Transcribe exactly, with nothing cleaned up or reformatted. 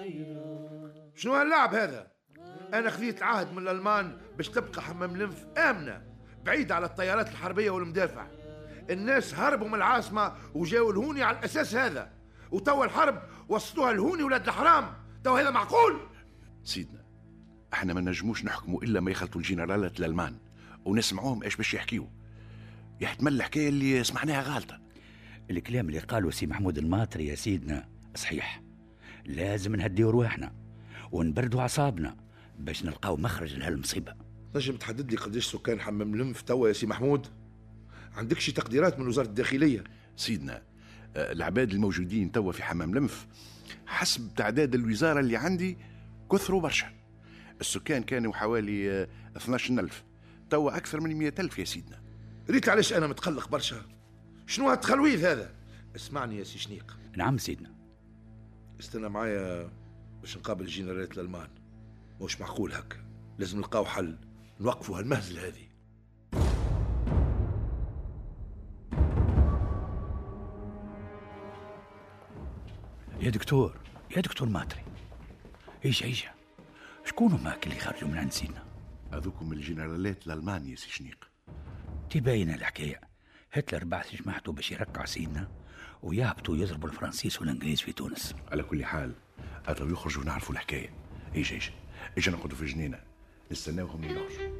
شنو هاللعب هذا؟ أنا خذيت عهد من الألمان باش تبقى حمام لنف آمنة بعيدة على الطيارات الحربية والمدافع. الناس هربوا من العاصمة وجاوا لهوني على الأساس هذا، وتوا الحرب وصلوها لهوني ولاد الحرام. توا هذا معقول؟ سيدنا احنا ما نجموش نحكموا إلا ما يخلطوا الجنرالات الألمان ونسمعوهم ايش باش يحكيوا. يحتمل الحكاية اللي سمعناها غالطة. الكلام اللي قاله سي محمود الماطري يا سيدنا صحيح، لازم نهديو رواحنا ونبردوا أعصابنا باش نلقاو مخرج لهالمصيبة. نجم تحدد لي قديش سكان حمام لنف توا يا سي محمود؟ عندك شي تقديرات من وزارة الداخلية؟ سيدنا العباد الموجودين توا في حمام لنف حسب تعداد الوزارة اللي عندي كثروا برشا. السكان كانوا حوالي اثني عشر ألف، توا أكثر من مئة ألف يا سيدنا. ريت علاش أنا متقلق برشا. شنو هالتخلويذ هذا؟ اسمعني يا سي شنيق. نعم سيدنا. استنى معايا باش نقابل الجنرالات الألمان. مش معقول هكا، لازم نلقاو حل نوقفوا هالمهزلة هذه. يا دكتور يا دكتور ماطري، ايش ايش شكون هما اللي خرجوا من عند سيدنا؟ هذوكم الجنرالات الألمان يا سي شنيق. تبين الحكاية، هتلر بعث جماعته باش يركع سيدنا ويهبطوا يضربوا الفرنسيس والانجليز في تونس. على كل حال هاتوا يخرجوا ونعرفوا الحكاية. ايش ايش ايش نقعدوا في جنينة نستناوهم يخرجوا.